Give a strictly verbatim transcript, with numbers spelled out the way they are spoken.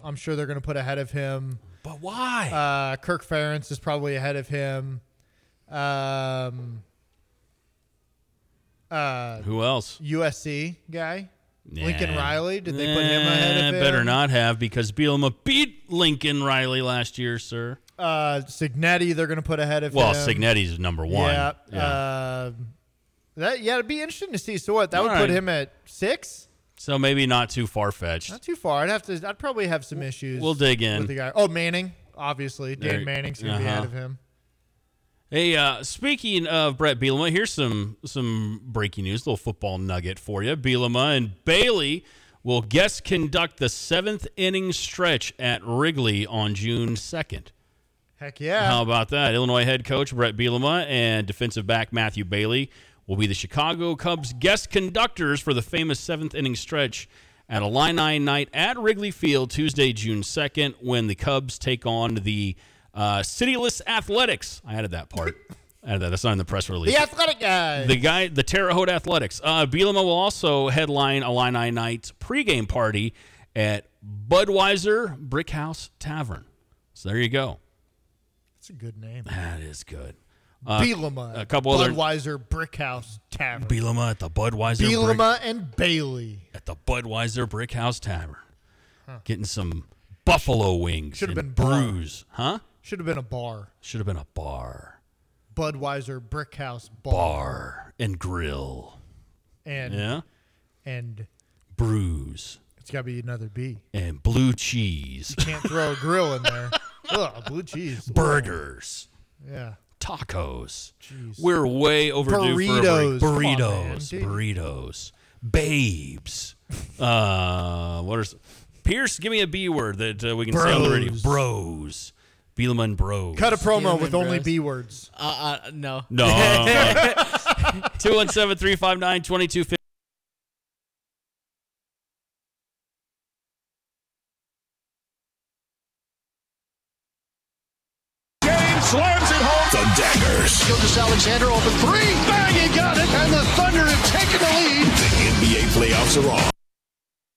I'm sure they're going to put ahead of him. But why? Uh, Kirk Ferentz is probably ahead of him. Um, uh, Who else? U S C guy. Nah. Lincoln Riley. Did they put him ahead of him? Better not have, because Bielema beat Lincoln Riley last year, sir. Uh, Signetti, they're going to put ahead of well, him. Well, Signetti's number one. Yeah. yeah. Uh, that yeah, it'd be interesting to see. So what? That All would right. put him at six. So maybe not too far fetched. Not too far. I'd have to. I'd probably have some issues. We'll dig in. With the guy. Oh, Manning, obviously. Dan There- Manning's going to be uh-huh. ahead of him. Hey, uh, speaking of Brett Bielema, here's some some breaking news, a little football nugget for you. Bielema and Bailey will guest conduct the seventh inning stretch at Wrigley on June second. Heck yeah. How about that? Illinois head coach Brett Bielema and defensive back Matthew Bailey will be the Chicago Cubs guest conductors for the famous seventh inning stretch at Illini night at Wrigley Field Tuesday, June second, when the Cubs take on the uh, Cityless Athletics. I added that part. I added that. That's not in the press release. The athletic guy. The guy, the Terre Haute Athletics. Uh, Bielema will also headline Illini night's pregame party at Budweiser Brickhouse Tavern. So there you go. That's a good name. That is good. Uh, Bielema. a couple other- Budweiser Brickhouse Tavern. Bielema at the Budweiser Brick, Bielema and Bailey. at the Budweiser Brickhouse Tavern, getting some buffalo wings. Should have and been bar. brews, huh? Should have been a bar. Should have been a bar, Budweiser Brickhouse Bar. bar and grill. And Yeah, and brews it's got to be another B. and blue cheese, Can't throw a grill in there. Ugh, blue cheese. burgers, Yeah. tacos. Jeez. We're way overdue Burritos. for a Come break. on, man. Burritos, Dude. burritos, babes. uh, what are s- Pierce? Give me a B word that uh, we can say on the radio. Bros. Bros. Bielema and Bros. Cut a promo Bielema with and only Bros. B words. Uh, uh, no. No. two one seven, three five nine, two two five zero. Slams it home. The Daggers. Gilgis Alexander open three. Bang, he got it. And the Thunder have taken the lead. The N B A playoffs are on.